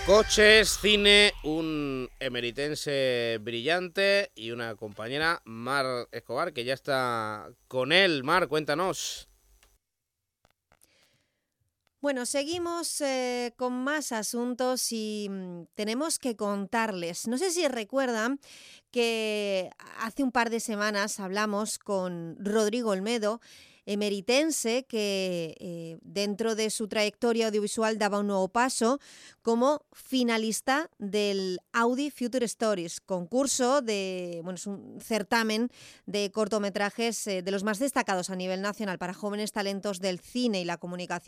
Coches, cine, un emeritense brillante y una compañera, Mar Escobar, que ya está con él. Mar, cuéntanos. Bueno, seguimos con más asuntos y tenemos que contarles. No sé si recuerdan que hace un par de semanas hablamos con Rodrigo Olmedo, emeritense, que dentro de su trayectoria audiovisual daba un nuevo paso como finalista del Audi Future Stories, concurso es un certamen de cortometrajes de los más destacados a nivel nacional para jóvenes talentos del cine y la comunicación